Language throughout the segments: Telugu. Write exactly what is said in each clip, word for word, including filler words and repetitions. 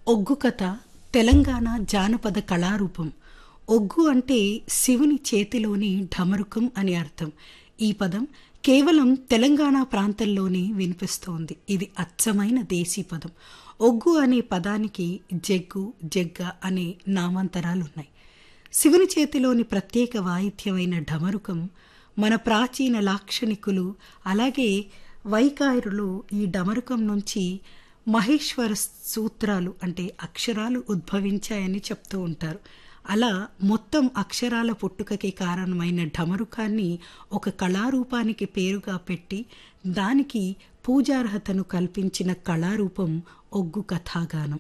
ఒగ్గు కథ తెలంగాణ జానపద కళారూపం. ఒగ్గు అంటే శివుని చేతిలోని ఢమరుకం అని అర్థం. ఈ పదం కేవలం తెలంగాణ ప్రాంతంలోనే వినిపిస్తోంది. ఇది అచ్చమైన దేశీ పదం. ఒగ్గు అనే పదానికి జగ్గు, జగ్గ అనే నామాంతరాలున్నాయి. శివుని చేతిలోని ప్రత్యేక వాయిద్యమైన ఢమరుకం మన ప్రాచీన లాక్షణికులు అలాగే వైకారులు ఈ ఢమరుకం నుంచి మహేశ్వర సూత్రాలు అంటే అక్షరాలు ఉద్భవించాయని చెప్తూ ఉంటారు. అలా మొత్తం అక్షరాల పుట్టుకకి కారణమైన ఢమరుకాన్ని ఒక కళారూపానికి పేరుగా పెట్టి దానికి పూజార్హతను కల్పించిన కళారూపం ఒగ్గు కథాగానం.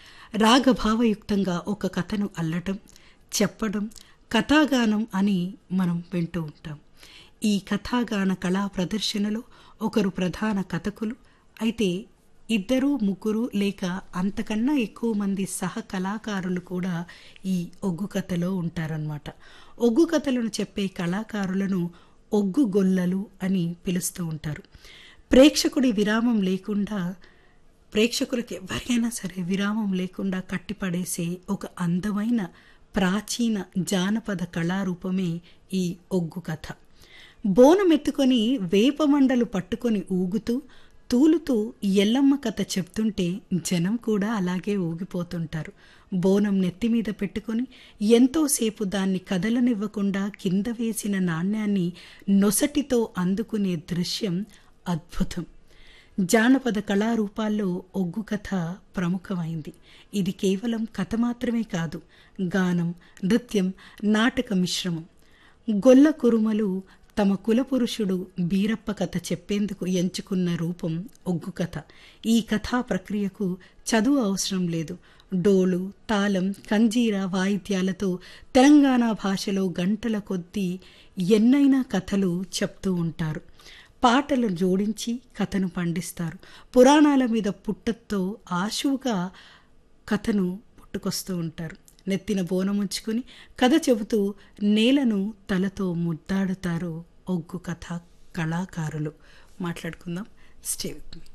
రాగభావయుక్తంగా ఒక కథను అల్లటం, చెప్పడం కథాగానం అని మనం వింటూ ఉంటాం. ఈ కథాగాన కళా ప్రదర్శనలో ఒకరు ప్రధాన కథకులు అయితే ఇద్దరు ముగ్గురు లేక అంతకన్నా ఎక్కువ మంది సహ కళాకారులు కూడా ఈ ఒగ్గు కథలో ఉంటారన్నమాట. ఒగ్గు కథలను చెప్పే కళాకారులను ఒగ్గు గొల్లలు అని పిలుస్తూ ఉంటారు. ప్రేక్షకుడి విరామం లేకుండా ప్రేక్షకులకి ఎవరైనా సరే విరామం లేకుండా కట్టిపడేసే ఒక అందమైన ప్రాచీన జానపద కళారూపమే ఈ ఒగ్గు కథ. బోనమెత్తుకొని వేపమండలు పట్టుకొని ఊగుతూ తూలుతూ ఎల్లమ్మ కథ చెప్తుంటే జనం కూడా అలాగే ఊగిపోతుంటారు. బోనం నెత్తిమీద పెట్టుకొని ఎంతోసేపు దాన్ని కదలనివ్వకుండా కింద వేసిన నాణ్యాన్ని నొసటితో అందుకునే దృశ్యం అద్భుతం. జానపద కళారూపాల్లో ఒగ్గు కథ ప్రముఖమైంది. ఇది కేవలం కథ మాత్రమే కాదు, గానం, నృత్యం, నాటక మిశ్రమం. గొల్ల కురుమలు తమ కులపురుషుడు బీరప్ప కథ చెప్పేందుకు ఎంచుకున్న రూపం ఒగ్గు కథ. ఈ కథా ప్రక్రియకు చదువు అవసరం లేదు. డోలు, తాళం, కంజీర వాయిద్యాలతో తెలంగాణ భాషలో గంటల కొద్దీ ఎన్నైనా కథలు చెప్తూ ఉంటారు. పాటలు జోడించి కథను పండిస్తారు. పురాణాల మీద పుట్టతో ఆశువుగా కథను పుట్టుకొస్తూ ఉంటారు. నెత్తిన బోనముంచుకుని కథ చెబుతూ నేలను తలతో ముద్దాడుతారు ఒగ్గు కథ కళాకారులు. మాట్లాడుకుందాం. Stay with me.